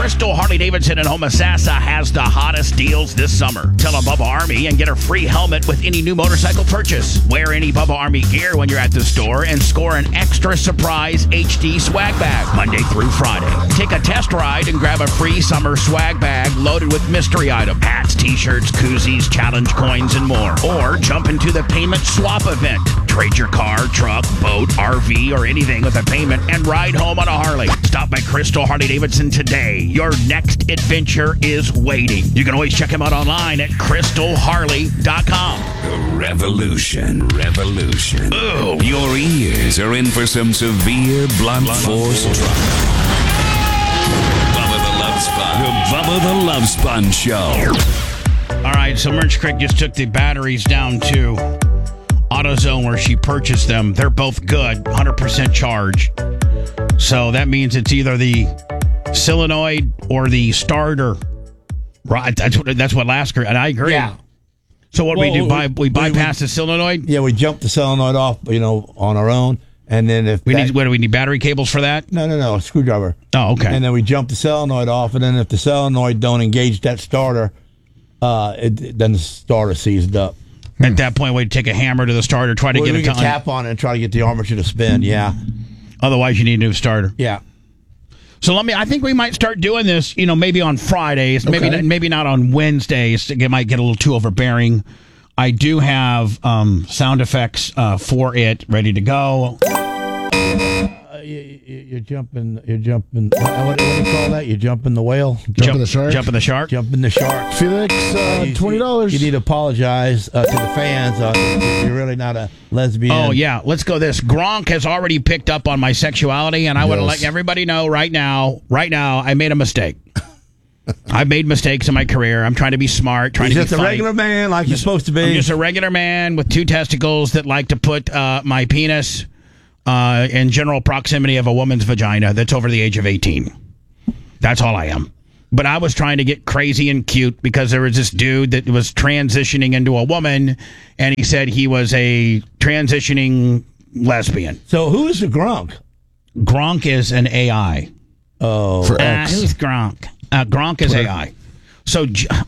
Crystal Harley-Davidson in Homosassa has the hottest deals this summer. Tell a Bubba Army and get a free helmet with any new motorcycle purchase. Wear any Bubba Army gear when you're at the store and score an extra surprise HD swag bag Monday through Friday. Take a test ride and grab a free summer swag bag loaded with mystery items, hats, t-shirts, koozies, challenge coins, and more. Or jump into the payment swap event. Trade your car, truck, boat, RV, or anything with a payment and ride home on a Harley. Stop by Crystal Harley-Davidson today. Your next adventure is waiting. You can always check him out online at crystalharley.com. The revolution. Ooh. Your ears are in for some severe blunt force trauma. Bubba the Love Sponge. The Bubba the Love Sponge Show. All right, so Merch Creek just took the batteries down to AutoZone where she purchased them. They're both good, 100% charged. So that means it's either the solenoid or the starter. Right, that's what Lasker, and I agree. Yeah. So what we do? We bypass the solenoid? Yeah, we jump the solenoid off, on our own, and then if do we need battery cables for that? No, a screwdriver. Oh, okay. And then we jump the solenoid off, and then if the solenoid don't engage that starter, then the starter seized up. At that point, we'd take a hammer to the starter, try to get it to tap on it and try to get the armature to spin. Yeah. Otherwise, you need a new starter. Yeah. So I think we might start doing this, maybe on Fridays, okay. maybe not on Wednesdays. It might get a little too overbearing. I do have sound effects for it ready to go. You're jumping. What do you call that? You're jumping the whale. Jumping the shark. Jumping the shark. Jumping the shark. Felix, $20. You need to apologize to the fans. You're really not a lesbian. Oh yeah, let's go. This Gronk has already picked up on my sexuality, and I want to let everybody know right now. I made a mistake. I've made mistakes in my career. I'm trying to be smart. Trying to be just a funny. regular man, like you're supposed to be. I'm just a regular man with two testicles that like to put my penis in general proximity of a woman's vagina that's over the age of 18. That's all I am. But I was trying to get crazy and cute because there was this dude that was transitioning into a woman, and he said he was a transitioning lesbian. So who is the Gronk? Gronk is an AI. Oh, for X. Who's Gronk? Gronk is AI. So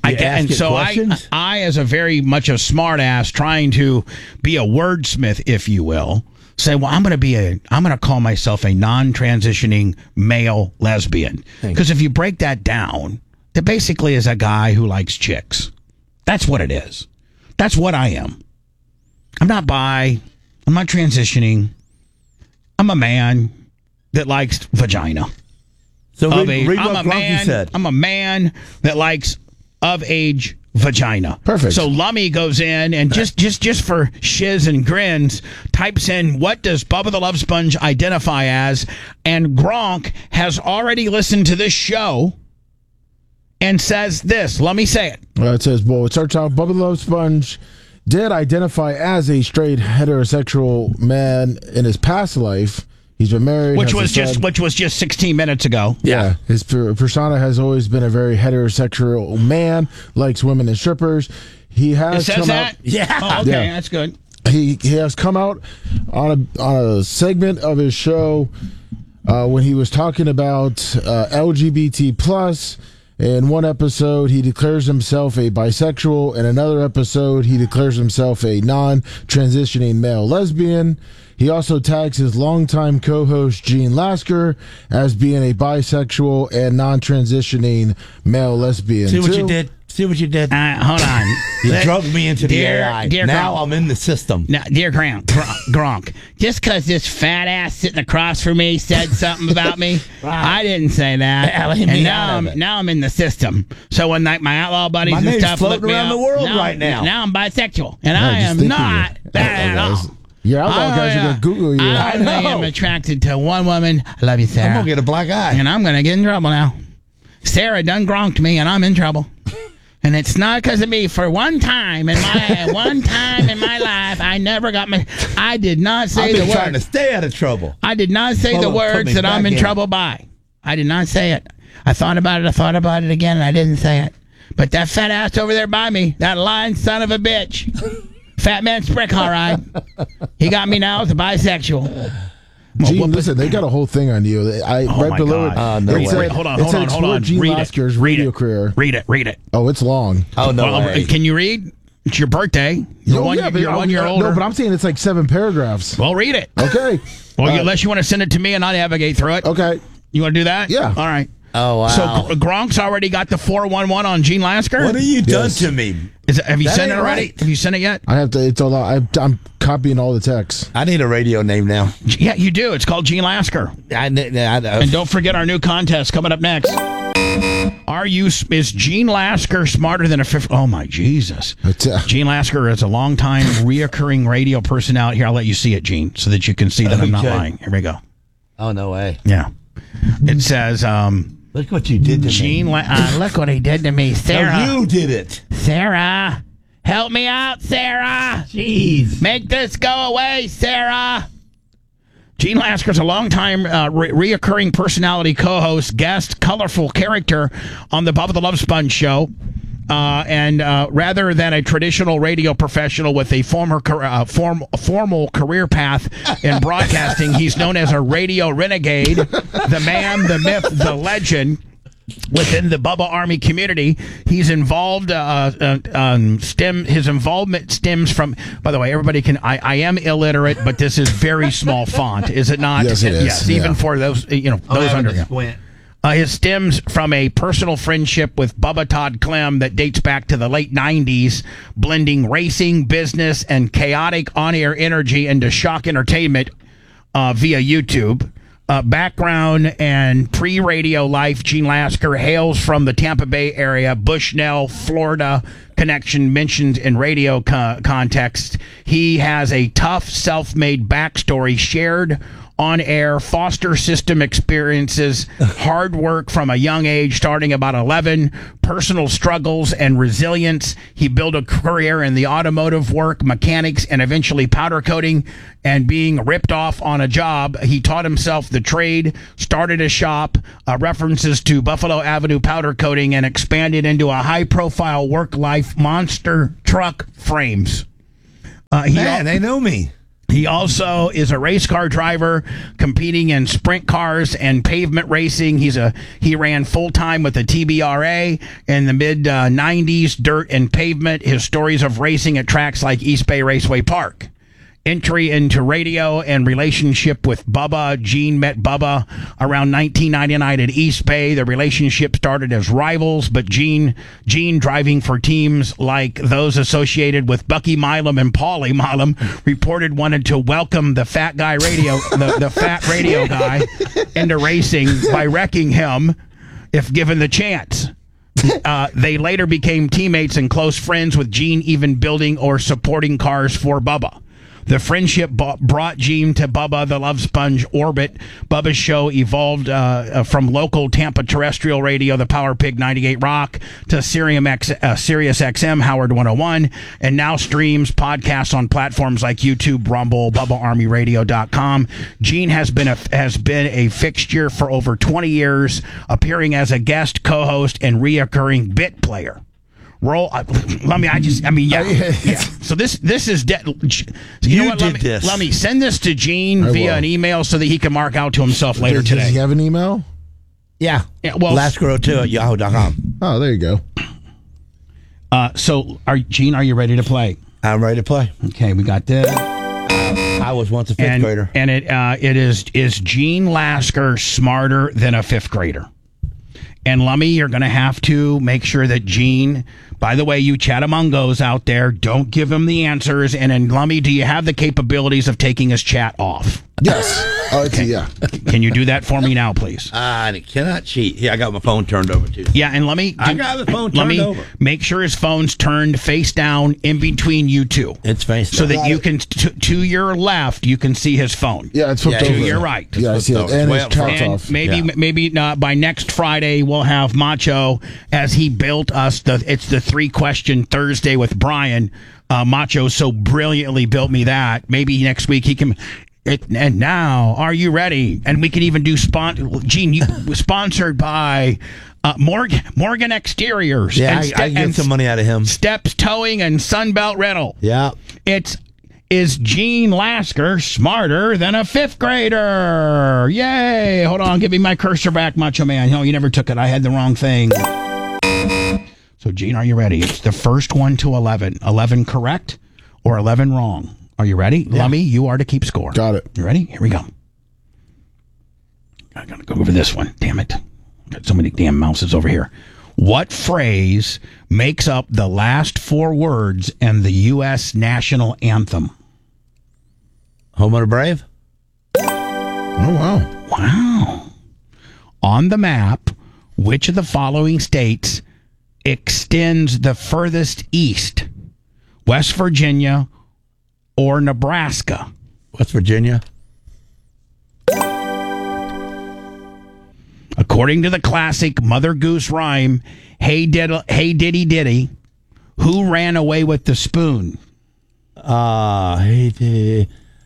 I, as a very much a smart ass, trying to be a wordsmith, if you will, say, well, I'm going to call myself a non-transitioning male lesbian. Because if you break that down, that basically is a guy who likes chicks. That's what it is. That's what I am. I'm not bi. I'm not transitioning. I'm a man that likes vagina. So read what Gronky said. I'm a man that likes of age vagina. Perfect. So Lummy goes in and just for shiz and grins types in, what does Bubba the Love Sponge identify as? And Gronk has already listened to this show and says this. Let me say it. It says, well, it starts out, Bubba the Love Sponge did identify as a straight heterosexual man in his past life. He's been married, which was just 16 minutes ago. Yeah, his persona has always been a very heterosexual man, likes women and strippers. He has come out. Yeah. Oh, okay, that's good. He has come out on a segment of his show when he was talking about LGBT plus. In one episode, he declares himself a bisexual. In another episode, he declares himself a non-transitioning male lesbian. He also tags his longtime co-host Gene Lasker as being a bisexual and non-transitioning male lesbian. See what you did? Hold on. You drugged me into the AI. Now Gronk. I'm in the system. Now, dear Gronk, just because this fat ass sitting across from me said something about me, I didn't say that. And now I'm in the system. So when my outlaw buddies and stuff look floating me around up, the world right now. Now I'm bisexual, and I am not that at all. Your outlaw guys are going to Google you. I am attracted to one woman. I love you, Sarah. I'm going to get a black eye. And I'm going to get in trouble now. Sarah done gronked me, and I'm in trouble. And it's not because of me. For one time in my life, I never got I did not say the word. I've been trying to stay out of trouble. I did not say the words that I'm in trouble by. I did not say it. I thought about it again, and I didn't say it. But that fat ass over there by me, that lying son of a bitch, Fat Man Sprick, all right. He got me now as a bisexual. Gene, listen, they got a whole thing on you. Right below God. it. No it said, hold on. Gene Lasker's radio career. Read it. Oh, it's long. Oh, no way. Can you read? It's your birthday. You're 1 year older. No, but I'm saying it's like 7 paragraphs. Well, read it. Okay. Well, unless you want to send it to me and I'll navigate through it. Okay. You want to do that? Yeah. All right. Oh, wow. So Gronk's already got the 411 on Gene Lasker? What have you done to me? Have you That sent it ain't already? right. Have you sent it yet? I have to. It's a lot. I'm copying all the texts. I need a radio name now. Yeah, you do. It's called Gene Lasker. And don't forget our new contest coming up next. Is Gene Lasker smarter than a fifth? Oh, my Jesus. Gene Lasker is a long-time reoccurring radio personality. Here, I'll let you see it, Gene, so that you can see that I'm not lying. Here we go. Oh, no way. Yeah. It says... Look what you did to Gene, me. look what he did to me. Sarah. No, you did it. Sarah. Help me out, Sarah. Jeez. Make this go away, Sarah. Gene Lasker's a longtime reoccurring personality, co-host, guest, colorful character on the Bubba the Love Sponge show. And rather than a traditional radio professional with a formal career path in broadcasting, he's known as a radio renegade, the man, the myth, the legend within the Bubba Army community. He's involved. His involvement stems from. By the way, everybody can. I am illiterate, but this is very small font, is it not? Yes, it is. Yes, even for those those under. It stems from a personal friendship with Bubba Todd Clem that dates back to the late 90s, blending racing, business, and chaotic on-air energy into shock entertainment via YouTube. Background and pre-radio life, Gene Lasker hails from the Tampa Bay area, Bushnell, Florida connection mentioned in radio context. He has a tough, self-made backstory shared on-air, foster system experiences, hard work from a young age, starting about 11, personal struggles and resilience. He built a career in the automotive work, mechanics, and eventually powder coating, and being ripped off on a job. He taught himself the trade, started a shop, references to Buffalo Avenue powder coating, and expanded into a high-profile work-life monster truck frames. Man, they know me. He also is a race car driver, competing in sprint cars and pavement racing. He ran full-time with the TBRA in the mid-90s, dirt and pavement. His stories of racing at tracks like East Bay Raceway Park. Entry into radio and relationship with Bubba. Gene met Bubba around 1999 at East Bay. The relationship started as rivals, but Gene driving for teams like those associated with Bucky Milam and Paulie Milam, reported wanted to welcome the fat guy radio, the fat radio guy into racing by wrecking him if given the chance. They later became teammates and close friends, with Gene even building or supporting cars for Bubba. The friendship brought Gene to Bubba the Love Sponge orbit. Bubba's show evolved from local Tampa terrestrial radio, the Power Pig 98 Rock, to Sirius XM Howard 101, and now streams podcasts on platforms like YouTube, Rumble, BubbaArmyRadio.com. Gene has been a fixture for over 20 years, appearing as a guest, co-host, and reoccurring bit player. Yeah. So this is Let me send this to Gene via an email so that he can mark out to himself later today. Does he have an email? Yeah. Well, LaskerO2@yahoo.com. Oh, there you go. Gene, are you ready to play? I'm ready to play. Okay, we got this. I was once a fifth grader. And it is Gene Lasker smarter than a fifth grader? And Lummy, you're going to have to make sure that Gene, by the way, you Chatamungos out there, don't give him the answers. And then, Lummy, do you have the capabilities of taking his chat off? Yes. Yeah. Can you do that for me now, please? I cannot cheat. Here, I got my phone turned over, too. Yeah, and I got the phone turned over. Make sure his phone's turned face down in between you two. It's face down. So that you can, to your left, you can see his phone. Yeah, it's flipped over. To your right. Yeah, I see it. And his chat's off. Maybe by next Friday, we'll have Macho, as he built us, it's the 3-question Thursday with Brian. Macho so brilliantly built me that. Maybe next week he can... And now, are you ready? And we can even do Gene, sponsored by Morgan Exteriors. Yeah, I get some money out of him. Steps Towing and Sunbelt Rental. Yeah. It's Is Gene Lasker smarter than a fifth grader? Yay! Hold on, give me my cursor back, Macho Man. No, you never took it. I had the wrong thing. So, Gene, are you ready? It's the first one to 11. 11 correct or 11 wrong? Are you ready? Yeah. Lummy, you are to keep score. Got it. You ready? Here we go. I gotta go over this one. Damn it. Got so many damn mouses over here. What phrase makes up the last four words in the U.S. national anthem? Home of the Brave? Oh, wow. Wow. On the map, which of the following states extends the furthest east? West Virginia or Nebraska? West Virginia. According to the classic Mother Goose rhyme, hey diddy diddy, who ran away with the spoon? The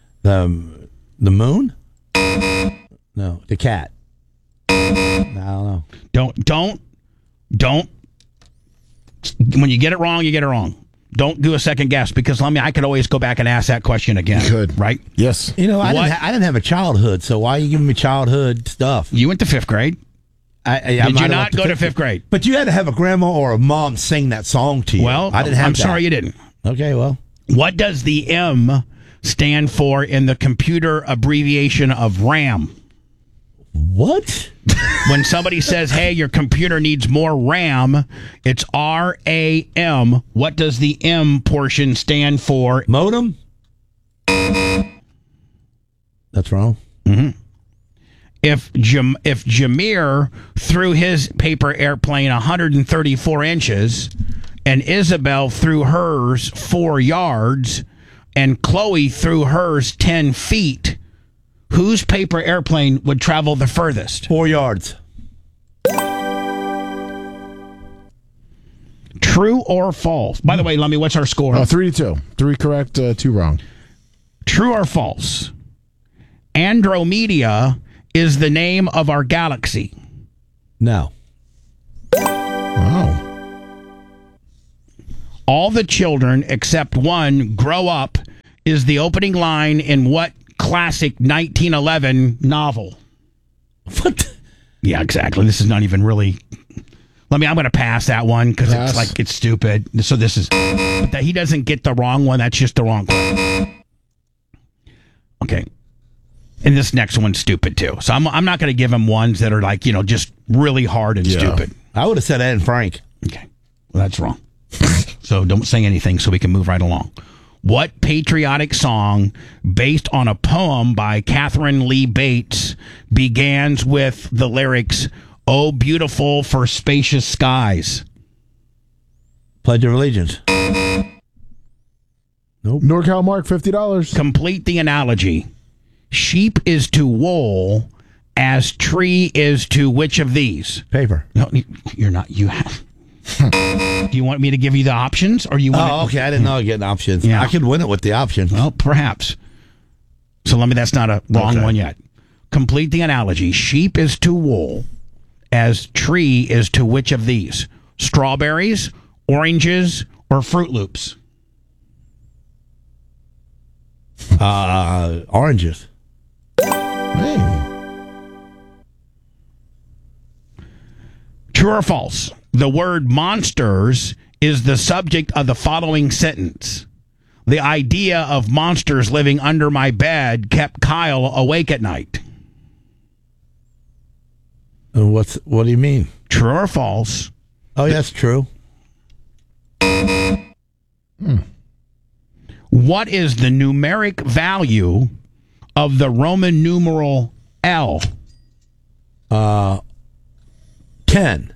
moon? No, the cat. I don't know. Don't. When you get it wrong, you get it wrong. Don't do a second guess because I could always go back and ask that question again. You could. Right? Yes. You know, I didn't have a childhood, so why are you giving me childhood stuff? You went to fifth grade. Did you not go to fifth grade? But you had to have a grandma or a mom sing that song to you. Well, I didn't have I'm that. sorry you didn't. Okay, well. What does the M stand for in the computer abbreviation of RAM? What? When somebody says, hey, your computer needs more RAM, it's RAM. What does the M portion stand for? Modem? That's wrong. Mm-hmm. If Jameer threw his paper airplane 134 inches and Isabel threw hers 4 yards and Chloe threw hers 10 feet, whose paper airplane would travel the furthest? 4 yards. True or false? By the way, Lummy, what's our score? 3-2. 3 correct, 2 wrong. True or false? Andromeda is the name of our galaxy. No. Oh. All the children except one grow up is the opening line in what classic 1911 novel? What? Yeah, exactly. This is not even really... I'm going to pass that one because it's stupid. So this is... But he doesn't get the wrong one. That's just the wrong one. Okay. And this next one's stupid too. So I'm not going to give him ones that are just really hard and stupid. I would have said Anne Frank. Okay. Well, that's wrong. So don't say anything so we can move right along. What patriotic song based on a poem by Catherine Lee Bates begins with the lyrics, "Oh, beautiful for spacious skies"? Pledge of Allegiance. Nope. NorCal Mark, $50. Complete the analogy. Sheep is to wool as tree is to which of these? Paper. No, you're not. You have. Do you want me to give you the options, or you want? Oh, okay. I didn't know I get options. Yeah. I could win it with the options. Well, perhaps. So that's not a wrong one yet. Complete the analogy. Sheep is to wool as tree is to which of these? Strawberries, oranges, or Fruit Loops? Oranges. Hey. True or false? The word monsters is the subject of the following sentence. The idea of monsters living under my bed kept Kyle awake at night. What do you mean? True or false? Oh, that's true. What is the numeric value of the Roman numeral L? 10.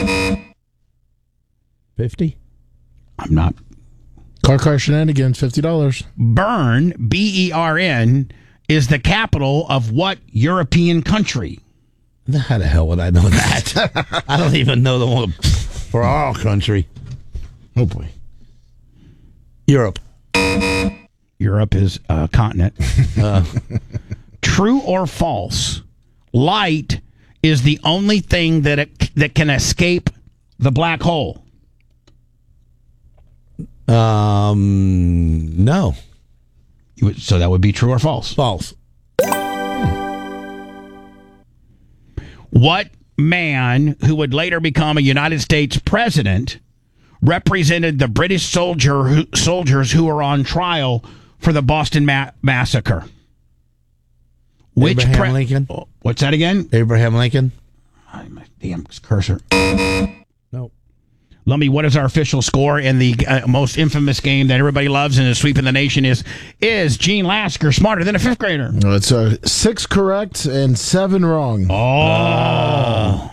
50? I'm not. Car shenanigans, $50. Bern, Bern, is the capital of what European country? How the hell would I know that? I don't even know the one for our country. Oh, boy. Europe. Europe is a continent. True or false? Light is the only thing that can escape the black hole. No. So that would be true or false? False. What man who would later become a United States president represented the British soldiers who were on trial for the Boston Massacre? Abraham Lincoln. What's that again? Abraham Lincoln. My damn cursor. Nope. Lummy, what is our official score in the most infamous game that everybody loves and is sweeping the nation? Is Gene Lasker smarter than a fifth grader? No, it's 6 correct and 7 wrong. Oh.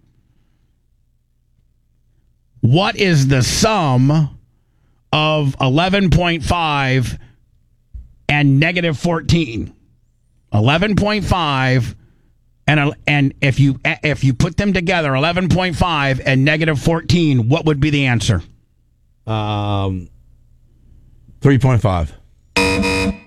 What is the sum of 11.5 and negative 14? 11.5 and if you put them together, 11.5 and negative 14, what would be the answer? 3.5.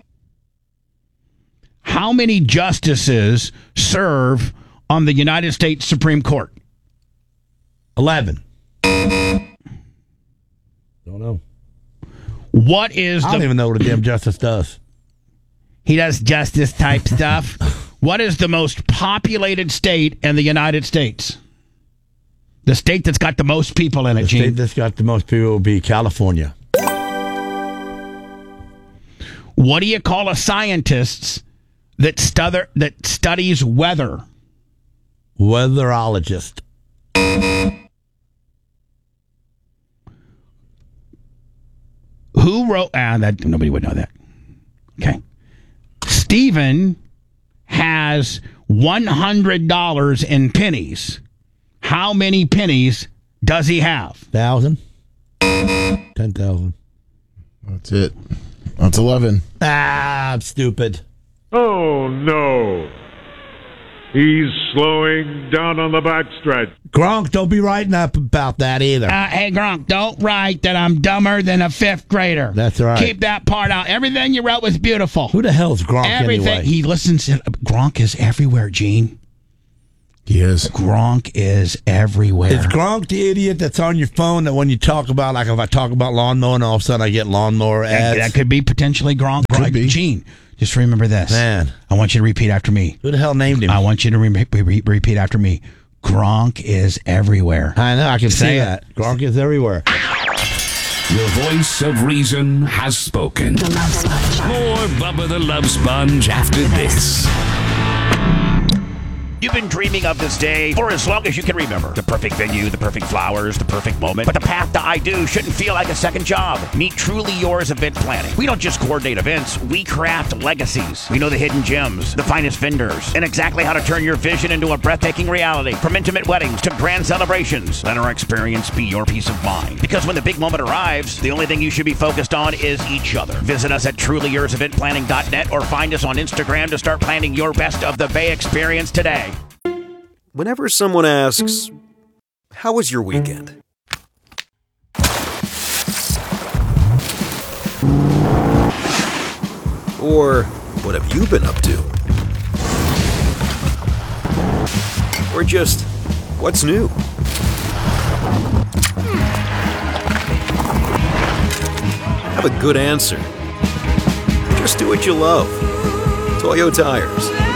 How many justices serve on the United States Supreme Court? 11. Don't know. What is I don't even know what a damn justice does. He does justice type stuff. What is the most populated state in the United States? The state that's got the most people in it, The Gene. state that's got the most people will be California. What do you call a scientist that studies weather? Weatherologist. Who wrote... that nobody would know that. Okay. Stephen has $100 in pennies. How many pennies does he have? 1,000. 10,000. That's it. That's 11. I'm stupid. Oh, no. He's slowing down on the backstretch. Gronk, don't be writing up about that either. Hey, Gronk, don't write that I'm dumber than a fifth grader. That's right. Keep that part out. Everything you wrote was beautiful. Who the hell's Gronk Everything. anyway? He listens. Gronk is everywhere, Gene. He is. Gronk is everywhere. Is Gronk the idiot that's on your phone that when you talk about, like if I talk about lawnmower and all of a sudden I get lawnmower ads? That could be potentially Gronk. Could be. Gene, just remember this. Man. I want you to repeat after me. Who the hell named him? I want you to repeat after me. Gronk is everywhere. I know, I can Say see it. that. Gronk is everywhere. The voice of reason has spoken. The Love Sponge. More Bubba the Love Sponge after this. You've been dreaming of this day for as long as you can remember. The perfect venue, the perfect flowers, the perfect moment. But the path to I Do shouldn't feel like a second job. Meet Truly Yours Event Planning. We don't just coordinate events, we craft legacies. We know the hidden gems, the finest vendors, and exactly how to turn your vision into a breathtaking reality. From intimate weddings to grand celebrations, let our experience be your peace of mind. Because when the big moment arrives, the only thing you should be focused on is each other. Visit us at trulyourseventplanning.net or find us on Instagram to start planning your best of the Bay experience today. Whenever someone asks, "How was your weekend?" Or, "What have you been up to?" Or just, "What's new?" Have a good answer. Just do what you love. Toyo Tires.